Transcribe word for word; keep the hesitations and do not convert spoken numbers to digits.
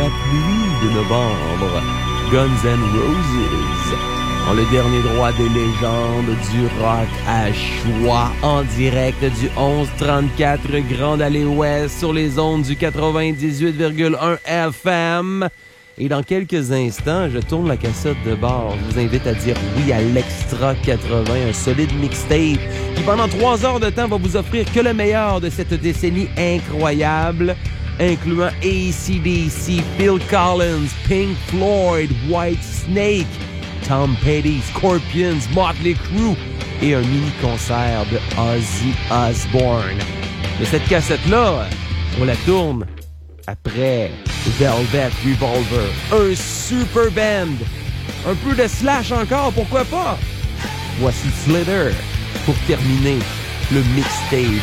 la pluie de novembre. Guns N' Roses ont le dernier droit des légendes du rock à choix en direct du onze trente-quatre Grande Allée Ouest sur les ondes du quatre-vingt-dix-huit virgule un F M. Et dans quelques instants, je tourne la cassette de bord. Je vous invite à dire oui à l'Extra quatre-vingts, un solide mixtape qui, pendant trois heures de temps, va vous offrir que le meilleur de cette décennie incroyable, incluant A C D C, Phil Collins, Pink Floyd, Whitesnake, Tom Petty, Scorpions, Motley Crue et un mini-concert de Ozzy Osbourne. Mais cette cassette-là, on la tourne après Velvet Revolver, un super band, un peu de Slash encore, pourquoi pas? Voici Slither pour terminer le mixtape